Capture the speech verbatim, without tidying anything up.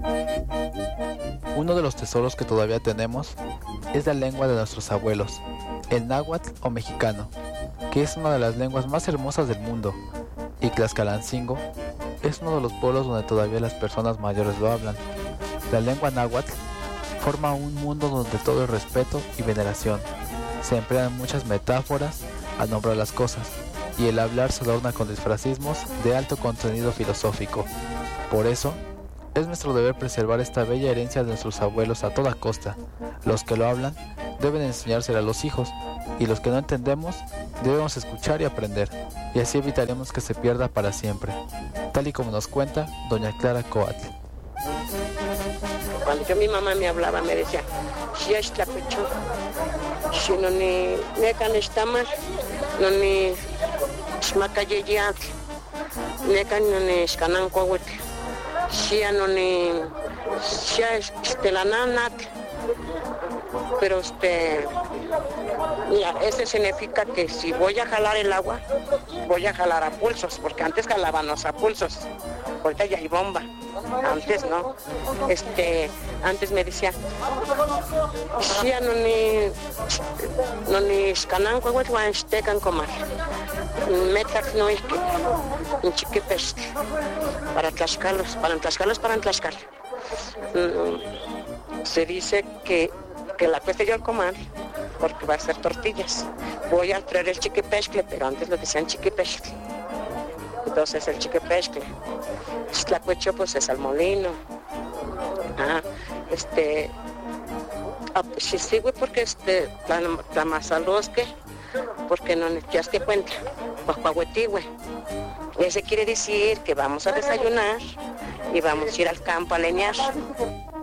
Uno de los tesoros que todavía tenemos es la lengua de nuestros abuelos, el náhuatl o mexicano, que es una de las lenguas más hermosas del mundo, y Tlaxcalancingo es uno de los pueblos donde todavía las personas mayores lo hablan. La lengua náhuatl forma un mundo donde todo es respeto y veneración. Se emplean muchas metáforas al nombrar las cosas, y el hablar se adorna con disfrazismos de alto contenido filosófico. Por eso, es nuestro deber preservar esta bella herencia de nuestros abuelos a toda costa. Los que lo hablan deben enseñársela a los hijos, y los que no entendemos debemos escuchar y aprender, y así evitaremos que se pierda para siempre, tal y como nos cuenta doña Clara Coatl. Cuando yo mi mamá me hablaba, me decía, si es tlacuecho, si no ni necan estamas, no ni smacayeyeat, necan no ni escanancohuet, si no ni si es estelananat, pero este, mira, este significa que si voy a jalar el agua, voy a jalar a pulsos, porque antes jalábamos a pulsos, ahorita ya hay bomba. Antes no, este, antes me decía, si no ni, no ni escanan con el guanstecan comer, metak no es que, un chiquipes, para Tlaxcalos, para Tlaxcalos, para Tlaxcal. Mm, se dice que, que la cuesta yo al comer, porque va a ser tortillas. Voy a traer el chiquipescle, pero antes lo decían chiquipescle. Entonces el chiquipescle. Tlacuecho pues es al molino. Ah, este, si sigo porque este, la, la mazalosque, porque no ya te cuenta, guajuahuetigüe. Ese quiere decir que vamos a desayunar y vamos a ir al campo a leñar.